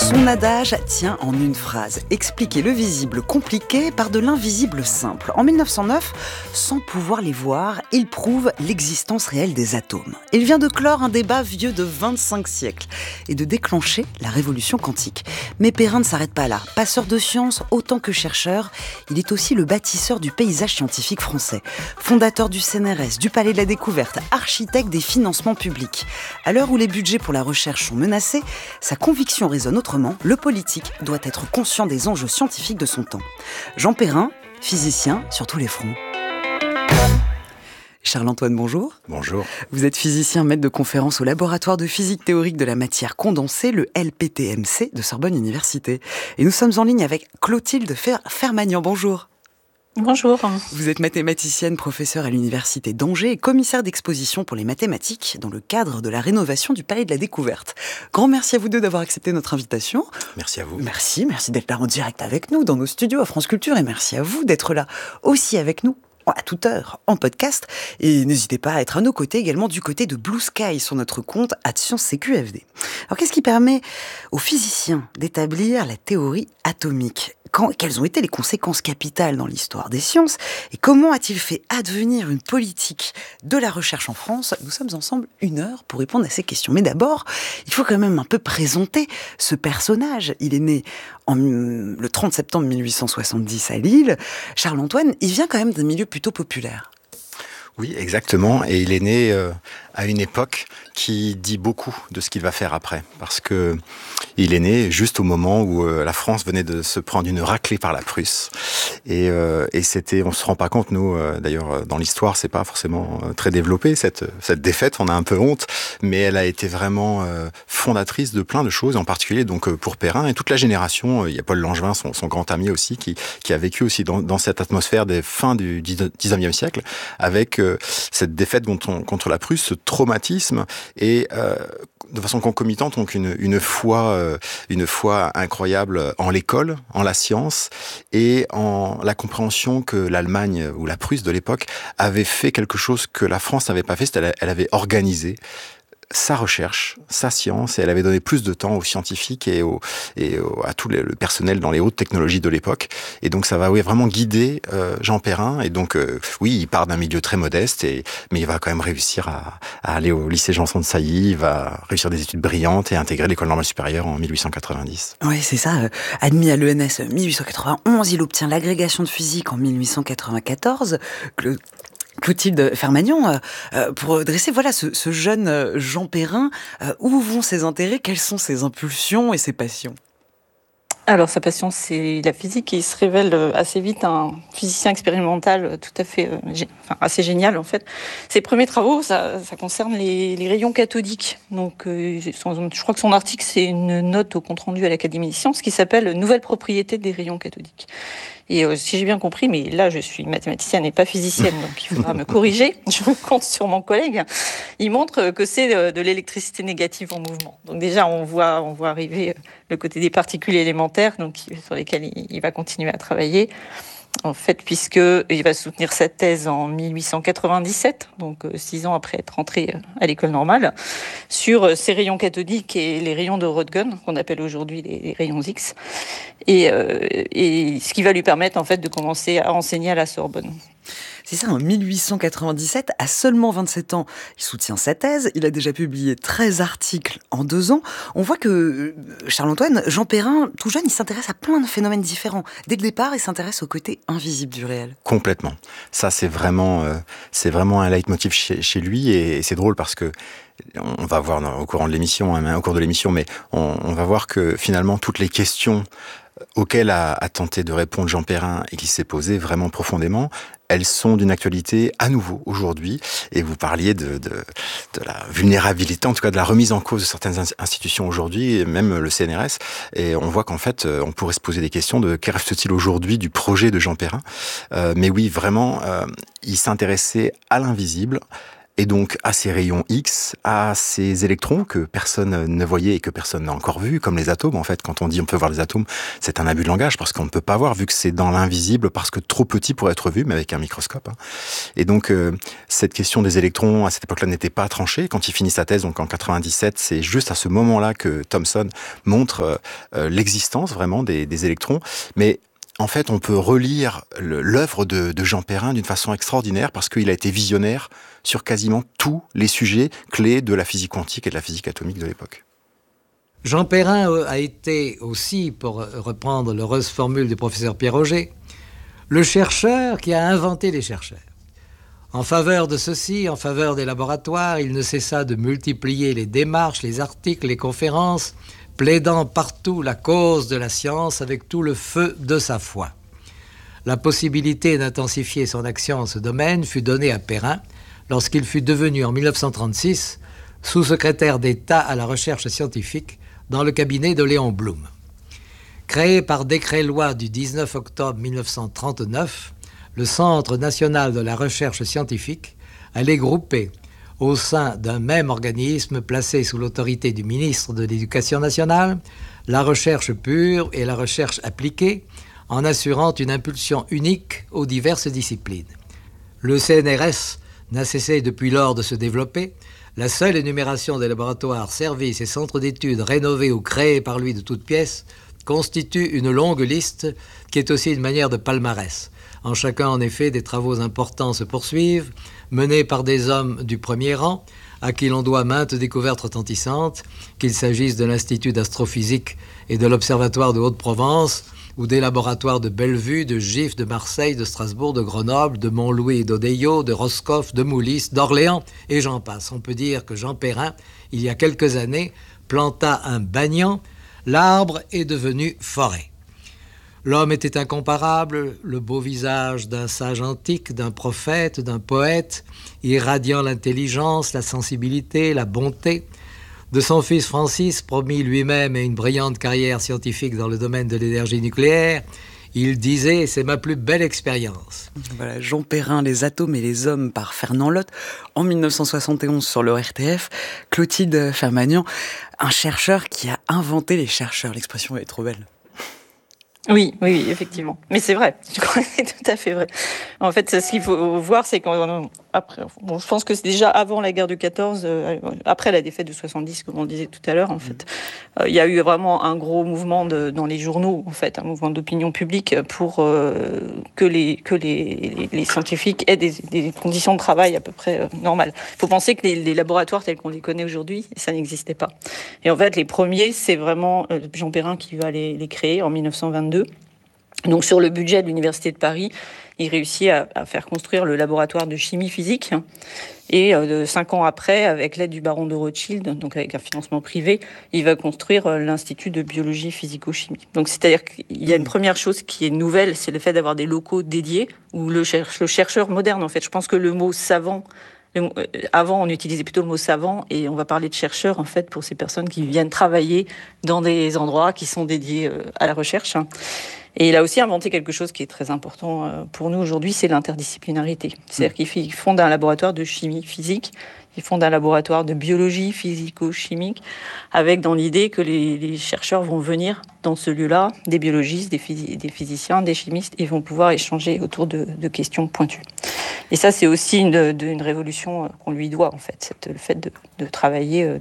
Son adage tient en une phrase. Expliquer le visible compliqué par de l'invisible simple. En 1909, sans pouvoir les voir, il prouve l'existence réelle des atomes. Il vient de clore un débat vieux de 25 siècles et de déclencher la révolution quantique. Mais Perrin ne s'arrête pas là. Passeur de sciences autant que chercheur, il est aussi le bâtisseur du paysage scientifique français. Fondateur du CNRS, du Palais de la Découverte, architecte des financements publics. À l'heure où les budgets pour la recherche sont menacés, sa conviction résonne autrement. Le politique doit être conscient des enjeux scientifiques de son temps. Jean Perrin, physicien sur tous les fronts. Charles-Antoine, bonjour. Bonjour. Vous êtes physicien, maître de conférence au laboratoire de physique théorique de la matière condensée, le LPTMC de Sorbonne Université. Et nous sommes en ligne avec Clotilde Fermagnan. Bonjour. Bonjour. Vous êtes mathématicienne, professeure à l'université d'Angers et commissaire d'exposition pour les mathématiques dans le cadre de la rénovation du Palais de la Découverte. Grand merci à vous deux d'avoir accepté notre invitation. Merci à vous. Merci d'être là en direct avec nous dans nos studios à France Culture et merci à vous d'être là aussi avec nous à toute heure en podcast. Et n'hésitez pas à être à nos côtés également du côté de Blue Sky sur notre compte @ScienceCQFD. Alors qu'est-ce qui permet aux physiciens d'établir la théorie atomique ? Quelles ont été les conséquences capitales dans l'histoire des sciences et comment a-t-il fait advenir une politique de la recherche en France ? Nous sommes ensemble 1 heure pour répondre à ces questions. Mais d'abord, il faut quand même un peu présenter ce personnage. Il est né le 30 septembre 1870 à Lille. Charles-Antoine, il vient quand même d'un milieu plutôt populaire. Oui, exactement. Et il est né à une époque qui dit beaucoup de ce qu'il va faire après. Parce que il est né juste au moment où la France venait de se prendre une raclée par la Prusse. Et c'était, on se rend pas compte, nous, d'ailleurs, dans l'histoire, c'est pas forcément très développé, cette défaite, on a un peu honte, mais elle a été vraiment fondatrice de plein de choses, en particulier donc pour Perrin et toute la génération. Il y a Paul Langevin, son grand ami aussi, qui a vécu aussi dans cette atmosphère des fins du 19e siècle, avec cette défaite contre la Prusse, ce traumatisme, et de façon concomitante, donc une foi incroyable en l'école, en la science, et en la compréhension que l'Allemagne ou la Prusse de l'époque avait fait quelque chose que la France n'avait pas fait, c'est-à-dire elle avait organisé sa recherche, sa science, et elle avait donné plus de temps aux scientifiques et à tout le personnel dans les hautes technologies de l'époque. Et donc ça va vraiment guider Jean Perrin. Et donc oui, il part d'un milieu très modeste, mais il va quand même réussir à aller au lycée Janson de Sailly. Il va réussir des études brillantes et intégrer l'école normale supérieure en 1890. Oui, c'est ça. Admis à l'ENS 1891, il obtient l'agrégation de physique en 1894. Clotilde Fermagnan, pour dresser ce jeune Jean Perrin, où vont ses intérêts, quelles sont ses impulsions et ses passions ? Alors sa passion, c'est la physique. Il se révèle assez vite un physicien expérimental tout à fait, assez génial en fait. Ses premiers travaux, ça concerne les rayons cathodiques. Donc je crois que son article, c'est une note au compte-rendu à l'Académie des sciences qui s'appelle « Nouvelles propriétés des rayons cathodiques ». Et si j'ai bien compris, mais là je suis mathématicienne et pas physicienne, donc il faudra me corriger, je compte sur mon collègue, il montre que c'est de l'électricité négative en mouvement. Donc déjà on voit arriver le côté des particules élémentaires, donc sur lesquelles il va continuer à travailler. En fait, puisqu'il va soutenir sa thèse en 1897, donc 6 ans après être entré à l'école normale, sur ces rayons cathodiques et les rayons de Röntgen, qu'on appelle aujourd'hui les rayons X, et ce qui va lui permettre en fait de commencer à enseigner à la Sorbonne. C'est ça, en 1897, à seulement 27 ans, il soutient sa thèse, il a déjà publié 13 articles en 2 ans. On voit que, Charles-Antoine, Jean Perrin, tout jeune, il s'intéresse à plein de phénomènes différents. Dès le départ, il s'intéresse au côté invisible du réel. Complètement. Ça, c'est vraiment un leitmotiv chez lui, et c'est drôle parce que on va voir au cours de l'émission, mais on va voir que finalement, toutes les questions auxquelles a tenté de répondre Jean Perrin et qui s'est posé vraiment profondément, elles sont d'une actualité à nouveau aujourd'hui. Et vous parliez de la vulnérabilité, en tout cas de la remise en cause de certaines institutions aujourd'hui, et même le CNRS. Et on voit qu'en fait, on pourrait se poser des questions de qu'en reste-t-il aujourd'hui du projet de Jean Perrin. Mais oui, vraiment, il s'intéressait à l'invisible, Et donc, à ces rayons X, à ces électrons que personne ne voyait et que personne n'a encore vu, comme les atomes. En fait, quand on dit on peut voir les atomes, c'est un abus de langage parce qu'on ne peut pas voir, vu que c'est dans l'invisible, parce que trop petit pour être vu, mais avec un microscope. Et donc, cette question des électrons, à cette époque-là, n'était pas tranchée. Quand il finit sa thèse, donc en 97, c'est juste à ce moment-là que Thomson montre l'existence vraiment des électrons. Mais en fait, on peut relire l'œuvre de Jean Perrin d'une façon extraordinaire parce qu'il a été visionnaire sur quasiment tous les sujets clés de la physique quantique et de la physique atomique de l'époque. Jean Perrin a été aussi, pour reprendre l'heureuse formule du professeur Pierre Auger, le chercheur qui a inventé les chercheurs. En faveur de ceci, en faveur des laboratoires, il ne cessa de multiplier les démarches, les articles, les conférences, plaidant partout la cause de la science avec tout le feu de sa foi. La possibilité d'intensifier son action en ce domaine fut donnée à Perrin lorsqu'il fut devenu en 1936 sous-secrétaire d'État à la recherche scientifique dans le cabinet de Léon Blum. Créé par décret-loi du 19 octobre 1939, le Centre national de la recherche scientifique allait grouper au sein d'un même organisme placé sous l'autorité du ministre de l'Éducation nationale, la recherche pure et la recherche appliquée, en assurant une impulsion unique aux diverses disciplines. Le CNRS n'a cessé depuis lors de se développer. La seule énumération des laboratoires, services et centres d'études rénovés ou créés par lui de toutes pièces constitue une longue liste qui est aussi une manière de palmarès. En chacun, en effet, des travaux importants se poursuivent, menés par des hommes du premier rang, à qui l'on doit maintes découvertes retentissantes, qu'il s'agisse de l'Institut d'astrophysique et de l'Observatoire de Haute-Provence, ou des laboratoires de Bellevue, de Gif, de Marseille, de Strasbourg, de Grenoble, de Montlouis et d'Odeillo, de Roscoff, de Moulis, d'Orléans, et j'en passe. On peut dire que Jean Perrin, il y a quelques années, planta un banyan, l'arbre est devenu forêt. L'homme était incomparable, le beau visage d'un sage antique, d'un prophète, d'un poète, irradiant l'intelligence, la sensibilité, la bonté. De son fils Francis, promis lui-même à une brillante carrière scientifique dans le domaine de l'énergie nucléaire, il disait « c'est ma plus belle expérience ». Voilà, Jean Perrin, Les atomes et les hommes par Fernand Lotte, en 1971 sur le RTF. Clotilde Fermagnan, un chercheur qui a inventé les chercheurs. L'expression est trop belle. Oui, effectivement. Mais c'est vrai, je crois que c'est tout à fait vrai. En fait, ce qu'il faut voir, c'est qu'après, je pense que c'est déjà avant la guerre de 14, après la défaite de 70, comme on le disait tout à l'heure, en fait, il y a eu vraiment un gros mouvement dans les journaux, en fait, un mouvement d'opinion publique pour que les scientifiques aient des conditions de travail à peu près normales. Il faut penser que les laboratoires tels qu'on les connaît aujourd'hui, ça n'existait pas. Et en fait, les premiers, c'est vraiment Jean Perrin qui va les créer en 1922. Donc sur le budget de l'Université de Paris, il réussit à faire construire le laboratoire de chimie physique. Et 5 ans après, avec l'aide du baron de Rothschild, donc avec un financement privé, il va construire l'Institut de biologie physico-chimie. Donc c'est-à-dire qu'il y a une première chose qui est nouvelle, c'est le fait d'avoir des locaux dédiés, où le chercheur moderne, en fait. Je pense que le mot savant, avant, on utilisait plutôt le mot savant, et on va parler de chercheurs, en fait, pour ces personnes qui viennent travailler dans des endroits qui sont dédiés à la recherche. Et il a aussi inventé quelque chose qui est très important pour nous aujourd'hui, c'est l'interdisciplinarité. C'est-à-dire qu'il fonde un laboratoire de chimie physique, il fonde un laboratoire de biologie physico-chimique, avec dans l'idée que les chercheurs vont venir dans ce lieu-là, des biologistes, des physiciens, des chimistes, et vont pouvoir échanger autour de questions pointues. Et ça, c'est aussi une révolution qu'on lui doit, en fait, le fait de travailler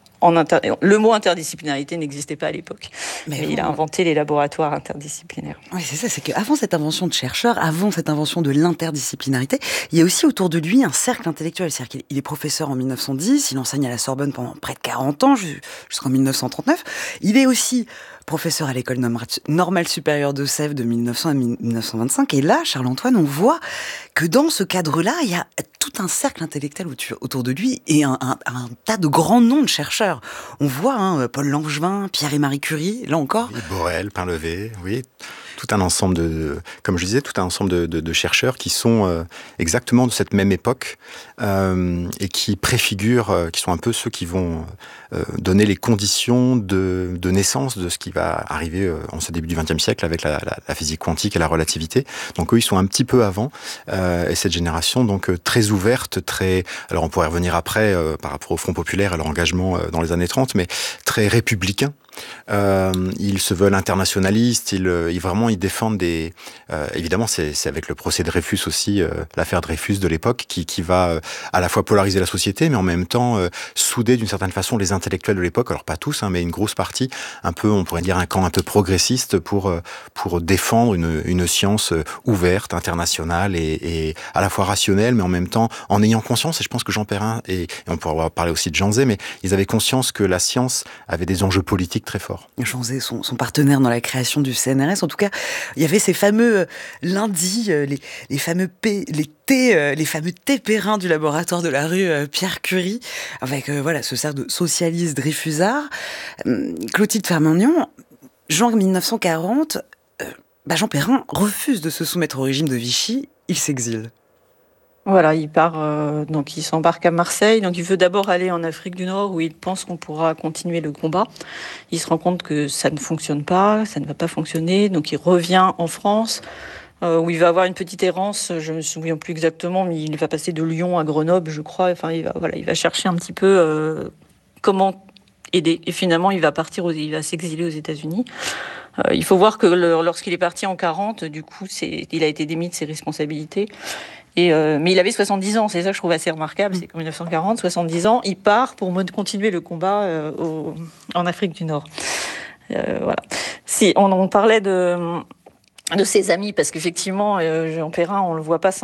le mot interdisciplinarité n'existait pas à l'époque. Mais il a inventé les laboratoires interdisciplinaires. Oui, c'est ça, c'est qu'avant cette invention de chercheur, avant cette invention de l'interdisciplinarité, il y a aussi autour de lui un cercle intellectuel. C'est-à-dire qu'il est professeur en 1910, il enseigne à la Sorbonne pendant près de 40 ans, jusqu'en 1939. Il est aussi professeur à l'école normale supérieure de Sèvres de 1900 à 1925. Et là, Charles-Antoine, on voit que dans ce cadre-là, il y a tout un cercle intellectuel autour de lui et un tas de grands noms de chercheurs. On voit Paul Langevin, Pierre et Marie Curie, là encore. Oui, Borel, Painlevé, oui. Tout un ensemble comme je disais, tout un ensemble de chercheurs qui sont exactement de cette même époque et qui préfigurent, qui sont un peu ceux qui vont donner les conditions de naissance de ce qui va arriver en ce début du XXe siècle avec la physique quantique et la relativité. Donc eux, ils sont un petit peu avant et cette génération donc très ouverte, alors on pourrait revenir après par rapport au Front populaire et leur engagement dans les années 30, mais très républicain. Ils se veulent internationalistes, ils défendent évidemment c'est avec le procès Dreyfus aussi, l'affaire Dreyfus de l'époque qui va à la fois polariser la société mais en même temps souder d'une certaine façon les intellectuels de l'époque, alors pas tous mais une grosse partie, un peu on pourrait dire un camp un peu progressiste pour défendre une science ouverte, internationale et à la fois rationnelle mais en même temps en ayant conscience, et je pense que Jean Perrin et on pourra parler aussi de Jean Zay, mais ils avaient conscience que la science avait des enjeux politiques très fort. Jean Zay, son partenaire dans la création du CNRS. En tout cas, il y avait ces fameux lundis, les fameux thés Perrin du laboratoire de la rue Pierre Curie, avec ce cercle de socialistes dreyfusards. Clotilde Fermagnon, juin 1940, Jean Perrin refuse de se soumettre au régime de Vichy, il s'exile. Voilà, il part, donc il s'embarque à Marseille. Donc il veut d'abord aller en Afrique du Nord où il pense qu'on pourra continuer le combat. Il se rend compte que ça ne fonctionne pas, ça ne va pas fonctionner. Donc il revient en France où il va avoir une petite errance. Je me souviens plus exactement, mais il va passer de Lyon à Grenoble, je crois. Enfin, il va chercher un petit peu comment aider. Et finalement, il va s'exiler aux États-Unis. Il faut voir que lorsqu'il est parti en 40, du coup, il a été démis de ses responsabilités. Mais il avait 70 ans, c'est ça que je trouve assez remarquable, c'est qu'en 1940, 70 ans, il part pour continuer le combat en Afrique du Nord. Voilà. Si on parlait de ses amis, parce qu'effectivement, Jean Perrin, on le voit pas sans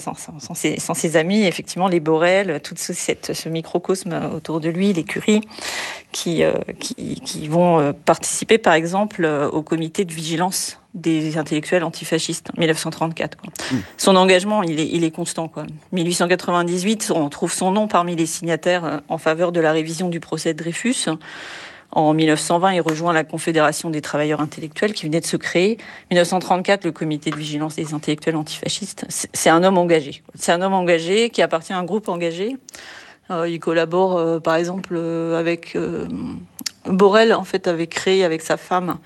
ses amis, effectivement, les Borel, tout ce microcosme autour de lui, les Curie, qui vont participer, par exemple, au comité de vigilance des intellectuels antifascistes, 1934. Son engagement, il est constant. 1898, on trouve son nom parmi les signataires en faveur de la révision du procès de Dreyfus. En 1920, il rejoint la Confédération des travailleurs intellectuels qui venait de se créer. 1934, le comité de vigilance des intellectuels antifascistes. C'est un homme engagé. C'est un homme engagé qui appartient à un groupe engagé. Il collabore, par exemple, avec Borel, en fait, avait créé avec sa femme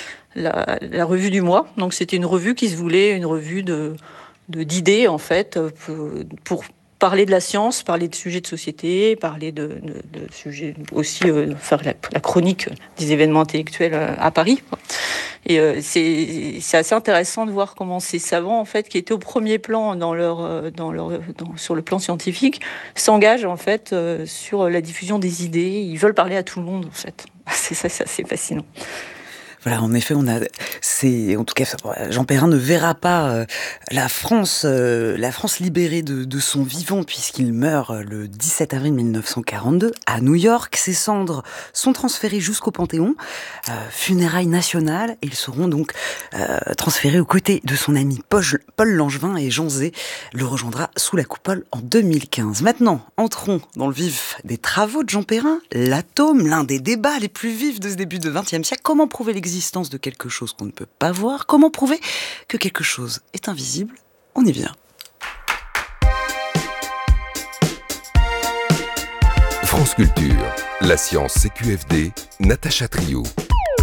la revue du mois. Donc c'était une revue qui se voulait une revue d'idées, en fait, pour parler de la science, parler de sujets de société, parler de sujets aussi, faire la chronique des événements intellectuels à Paris. Et c'est assez intéressant de voir comment ces savants, en fait, qui étaient au premier plan sur le plan scientifique, s'engagent en fait sur la diffusion des idées. Ils veulent parler à tout le monde, en fait. C'est assez fascinant. Voilà, en effet, en tout cas, Jean Perrin ne verra pas la France libérée de son vivant puisqu'il meurt le 17 avril 1942 à New York. Ses cendres sont transférées jusqu'au Panthéon, funérailles nationales, et ils seront donc transférés aux côtés de son ami Paul Langevin, et Jean Zay le rejoindra sous la coupole en 2015. Maintenant, entrons dans le vif des travaux de Jean Perrin. L'atome, l'un des débats les plus vifs de ce début de XXe siècle. Comment prouver l'existence de quelque chose qu'on ne peut pas voir? Comment prouver que quelque chose est invisible? On y vient. France Culture, la science CQFD, Natacha Trio.